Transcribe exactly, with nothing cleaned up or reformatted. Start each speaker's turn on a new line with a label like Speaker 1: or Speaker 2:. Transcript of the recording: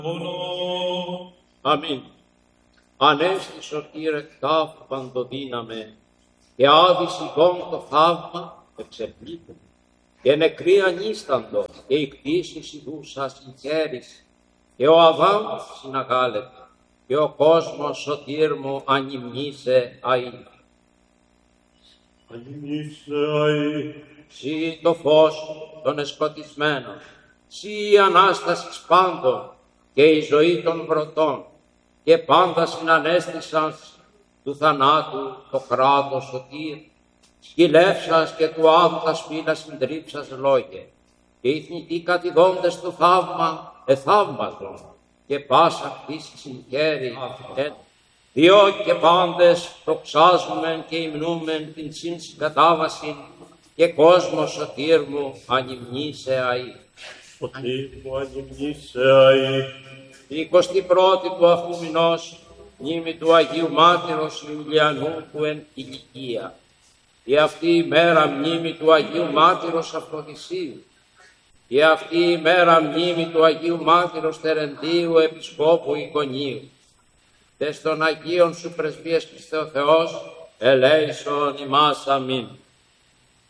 Speaker 1: Αμήν. Ανέστη σωτήρε τάφου παντοδύναμε, και άδυσιγόν το θαύμα εξεπλήτω, και νεκροί ανίσταντο, και η κτήση σιδούσα συγχαίρεις, και ο Αδάμ συναγάλεται, και ο κόσμος σωτήρ μου ανυμνήσε αΐ.
Speaker 2: Ανυμνήσε αΐ.
Speaker 1: Συ το φως των εσκοτισμένων, συ η Ανάστασης πάντων, και η ζωή των βρωτών, και πάντα συνανέστησαν του θανάτου το κράτος σωτήρ, σκυλεύσας και του άδου τα σπήλα συντρίψας λόγια, και οι θνητοί κατηδόντες του θαύμα εθαύμαζον, και πάσα κτήση συγχαίρει, διό και πάντες προξάζουμεν και υμνούμεν την συν συγκατάβαση, και κόσμο σωτήρ μου ανυμνήσε αΐ.
Speaker 2: Σωτήρ μου ανυμνήσε αΐ.
Speaker 1: Εικοστή πρώτη του αυτού μηνός, μνήμη του Αγίου Μάρτυρος Ιουλιανού που εν ηλικία. Η αυτή η μέρα μνήμη του Αγίου Μάρτυρος Αφροδισίου. Η αυτή η μέρα μνήμη του Αγίου Μάρτυρος Τερεντίου Επισκόπου Εικονίου. Τες των Αγίων σου πρεσβείες Χριστέ ο Θεός, ελέησον ημάς αμήν.